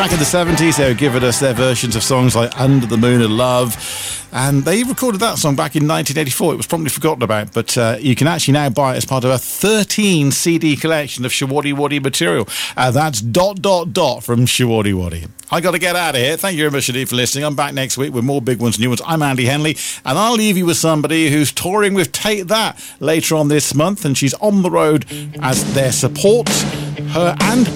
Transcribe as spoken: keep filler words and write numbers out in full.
Back in the seventies, they were giving us their versions of songs like Under the Moon of Love, and they recorded that song back in nineteen eighty-four. It was probably forgotten about, but uh, you can actually now buy it as part of a thirteen C D collection of Showaddywaddy material. Uh, that's dot dot dot from Showaddywaddy. I got to get out of here. Thank you very much indeed for listening. I'm back next week with more big ones, new ones. I'm Andy Henley, and I'll leave you with somebody who's touring with Take That later on this month, and she's on the road as their support. Her and